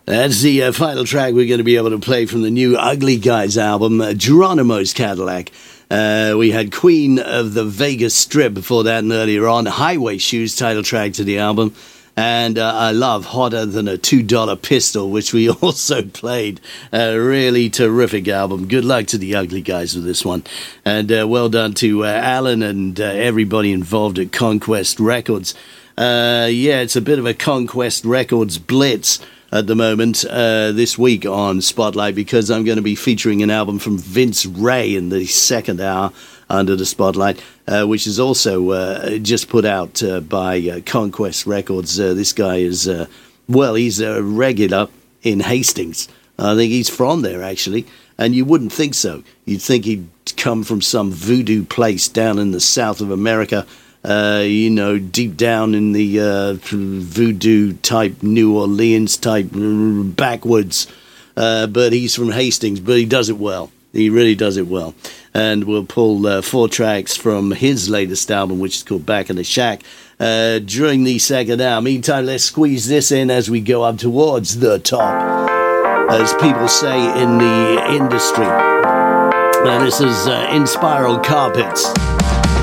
That's the final track we're going to be able to play from the new Ugly Guys album, Geronimo's Cadillac. We had Queen of the Vegas Strip before that, and earlier on, Highway Shoes, title track to the album. And I love Hotter Than a $2 Pistol, which we also played. A really terrific album. Good luck to the Ugly Guys with this one. And well done to Alan and everybody involved at Conquest Records. It's a bit of a Conquest Records blitz at the moment this week on Spotlight, because I'm going to be featuring an album from Vince Ray in the second hour under the Spotlight, which is also just put out by Conquest Records. This guy is, he's a regular in Hastings. I think he's from there, actually, and you wouldn't think so. You'd think he'd come from some voodoo place down in the south of America, deep down in the voodoo-type, New Orleans-type backwoods. But he's from Hastings, but he does it well. He really does it well. And we'll pull 4 tracks from his latest album, which is called Back in the Shack, during the second hour. Meantime, let's squeeze this in as we go up towards the top, as people say in the industry. Now, this is In Spiral Carpets.